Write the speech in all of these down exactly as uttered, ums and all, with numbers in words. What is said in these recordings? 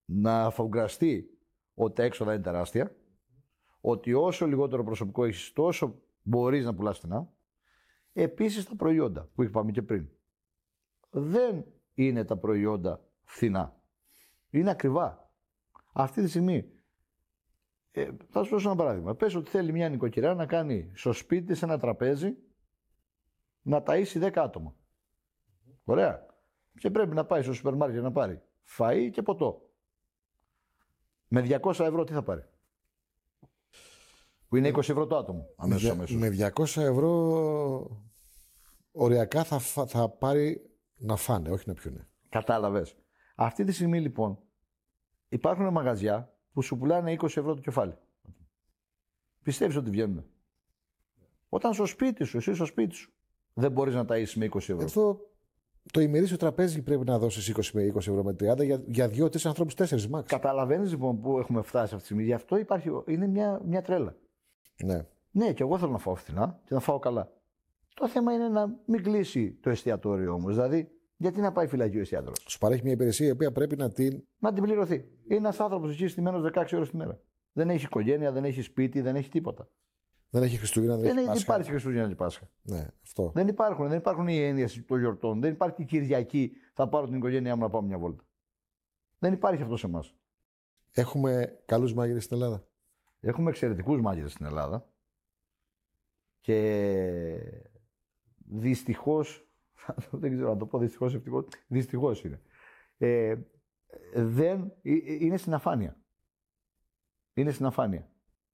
να αφογκραστεί ότι τα έξοδα είναι τεράστια, ότι όσο λιγότερο προσωπικό έχεις, τόσο μπορείς να πουλάς φθηνά. Επίσης τα προϊόντα που είπαμε και πριν. Δεν είναι τα προϊόντα φθηνά. Είναι ακριβά. Αυτή τη στιγμή, ε, θα σου δώσω ένα παράδειγμα. Πες ότι θέλει μια νοικοκυριά να κάνει στο σπίτι σε ένα τραπέζι να ταΐσει δέκα άτομα. Ωραία. Και πρέπει να πάει στο σούπερ μάρκετ να πάρει φαΐ και ποτό. Με διακόσια ευρώ τι θα πάρει? Που είναι είκοσι ευρώ το άτομο. Αμέσως, αμέσως. Με διακόσια ευρώ οριακά θα, θα πάρει να φάνε, όχι να πιούνε. Κατάλαβες. Αυτή τη στιγμή λοιπόν υπάρχουν μαγαζιά που σου πουλάνε είκοσι ευρώ το κεφάλι. Πιστεύεις ότι βγαίνουν? Όταν στο σπίτι σου, εσύ στο σπίτι σου, δεν μπορείς να ταΐσεις με είκοσι ευρώ. Εδώ το ημερήσιο τραπέζι πρέπει να δώσεις είκοσι με είκοσι ευρώ με τριάντα για, για δύο τρεις ανθρώπους, τέσσερις μάξ. Καταλαβαίνεις λοιπόν που έχουμε φτάσει αυτή τη στιγμή. Γι' αυτό υπάρχει, είναι μια, μια τρέλα. Ναι. Ναι, και εγώ θέλω να φάω φθηνά και να φάω καλά. Το θέμα είναι να μην κλείσει το εστιατόριο όμως. Δηλαδή, γιατί να πάει φυλακή ο εστιατόρος? Σου παρέχει μια υπηρεσία η οποία πρέπει να την. Να την πληρωθεί. Είναι ένας άνθρωπος εκεί στημένος δεκαέξι ώρες τη μέρα. Δεν έχει οικογένεια, δεν έχει σπίτι, δεν έχει τίποτα. Δεν έχει Χριστούγεννα, δεν, δεν έχει Πάσχα. υπάρχει Χριστούγεννα και Πάσχα. Ναι, αυτό. Δεν υπάρχουν, δεν υπάρχουν οι έννοιες των γιορτών. Δεν υπάρχει Κυριακή. Θα πάρω την οικογένειά μου να πάω μια βόλτα. Δεν υπάρχει αυτό σε εμάς. Έχουμε καλούς μάγειρες στην Ελλάδα. Έχουμε εξαιρετικούς μάγειρες στην Ελλάδα. Και δυστυχώς, δεν ξέρω να το πω δυστυχώς, ευτυχώς, δυστυχώς είναι. Ε, δεν, είναι στην αφάνεια. Είναι στην αφάνεια.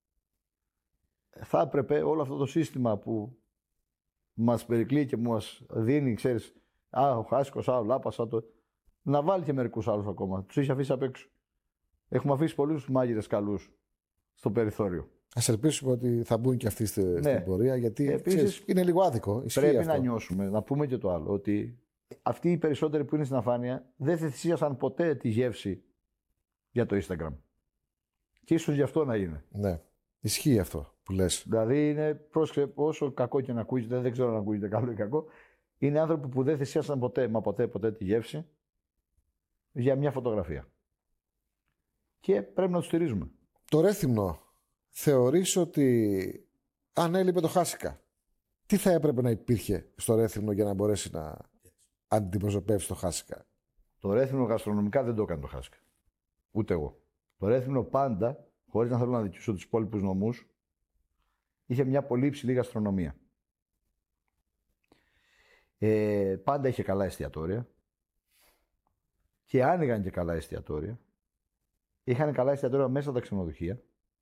Θα έπρεπε όλο αυτό το σύστημα που μας περικλεί και μας δίνει, ξέρεις, α, ο Χάσκος, α, ο Λάπας, α, το, να βάλει και μερικούς άλλους ακόμα. Τους έχει αφήσει απ' έξω. Έχουμε αφήσει πολλούς μάγειρες καλούς στο περιθώριο. Ας ελπίσουμε ότι θα μπουν και αυτοί στη, ναι. στην πορεία, γιατί επίσης, ξέρεις, είναι λίγο άδικο. Πρέπει αυτό. να νιώσουμε, να πούμε και το άλλο, ότι αυτοί οι περισσότεροι που είναι στην αφάνεια δεν θυσίασαν ποτέ τη γεύση για το Instagram. Και ίσως γι' αυτό να είναι. Ναι, ισχύει αυτό που λες. Δηλαδή είναι, πρόσεξε, όσο κακό και να ακούγεται, δεν ξέρω αν ακούγεται καλό ή κακό, είναι άνθρωποι που δεν θυσίασαν ποτέ, μα ποτέ, ποτέ τη γεύση για μια φωτογραφία. Και πρέπει να τους στηρίζουμε. Το Ρέθυμνο, θεωρείς ότι αν έλειπε το Χάσικα, τι θα έπρεπε να υπήρχε στο Ρέθυμνο για να μπορέσει να αντιπροσωπεύσει το Χάσικα? Το Ρέθυμνο γαστρονομικά δεν το έκανε το Χάσικα. Ούτε εγώ. Το Ρέθυμνο πάντα, χωρίς να θέλω να δικαιώσω τους υπόλοιπους νομούς, είχε μια πολύ υψηλή γαστρονομία. Ε, πάντα είχε καλά εστιατόρια και άνοιγαν και καλά εστιατόρια. Είχαν καλά εστιατόρια μέσα τα ξενοδοχεία.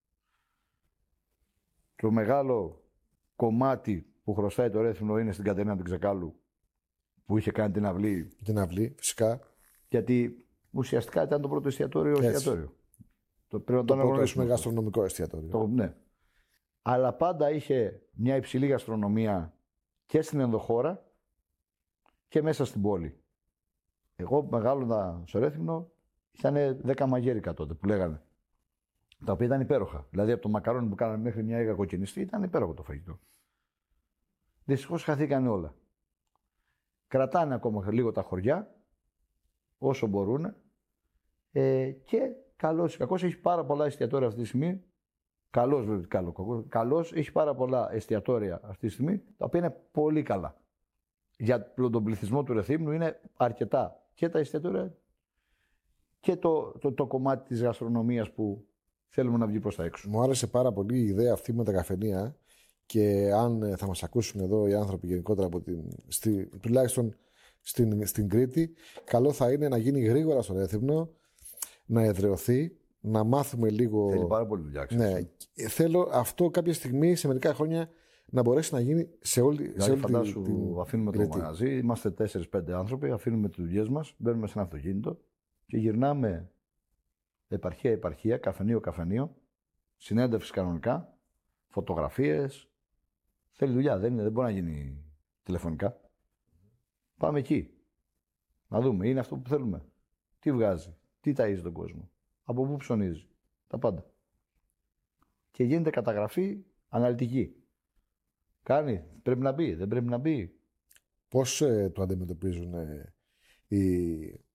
Το μεγάλο κομμάτι που χρωστάει το Ρέθυμνο είναι στην Κατερίνα του Ξεκάλου, που είχε κάνει την αυλή. Την αυλή, φυσικά. Γιατί ουσιαστικά ήταν το πρώτο εστιατόριο. εστιατόριο. Το, το, το πρώτο έχουμε γαστρονομικό εστιατόριο. Το, ναι. Αλλά πάντα είχε μια υψηλή γαστρονομία και στην ενδοχώρα και μέσα στην πόλη. Εγώ μεγάλωνα στο Ρέθυμνο, ήταν δέκα μαγέρικα τότε που λέγανε. Τα οποία ήταν υπέροχα. Δηλαδή από το μακαρόνι που κάνανε μέχρι μια έγα κοκκινιστή ήταν υπέροχο το φαγητό. Δυστυχώς χαθήκανε όλα. Κρατάνε ακόμα λίγο τα χωριά, όσο μπορούν. Ε, και καλώς ή κακώς έχει πάρα πολλά εστιατόρια αυτή τη στιγμή. Καλώς βέβαια, καλό, κακό. Καλώς έχει πάρα πολλά εστιατόρια αυτή τη στιγμή, τα οποία είναι πολύ καλά. Για τον πληθυσμό του Ρεθύμνου είναι αρκετά. Και τα εστιατόρια και το, το, το κομμάτι της γαστρονομίας που θέλουμε να βγει προς τα έξω. Μου άρεσε πάρα πολύ η ιδέα αυτή με τα καφενεία και αν θα μας ακούσουν εδώ οι άνθρωποι γενικότερα από την, στη, τουλάχιστον στην, στην Κρήτη, καλό θα είναι να γίνει γρήγορα στο Ρέθυμνο, να εδραιωθεί, να μάθουμε λίγο. Θέλει πάρα πολύ δουλειά. Ναι, θέλω αυτό κάποια στιγμή σε μερικά χρόνια να μπορέσει να γίνει σε όλη, δηλαδή, σε όλη φαντάσου, την αφήνουμε Κρήτη. το μαγαζί, είμαστε τέσσερις πέντε άνθρωποι, αφήνουμε τις δουλειές μας, μπαίνουμε σε ένα αυτοκίνητο και γυρνάμε επαρχία-επαρχία, καφενείο-καφενείο, συνέντευξη κανονικά, φωτογραφίες. Θέλει δουλειά, δεν, είναι, δεν μπορεί να γίνει τηλεφωνικά. Πάμε εκεί. Να δούμε, είναι αυτό που θέλουμε. Τι βγάζει, τι ταΐζει τον κόσμο, από πού ψωνίζει, τα πάντα. Και γίνεται καταγραφή αναλυτική. Κάνει, πρέπει να μπει, δεν πρέπει να μπει. Πώς ε, το αντιμετωπίζουν ε, οι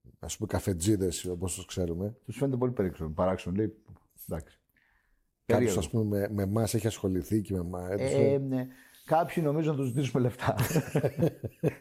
ας πούμε καφετζίδες όπως τους ξέρουμε. Τους φαίνεται πολύ περίξενο, παράξενο. Λέει, εντάξει. Κάποιος ας πούμε με, με εμάς έχει ασχοληθεί και με εμάς. Ε, ναι. Κάποιοι νομίζω να τους ζητήσουμε λεφτά.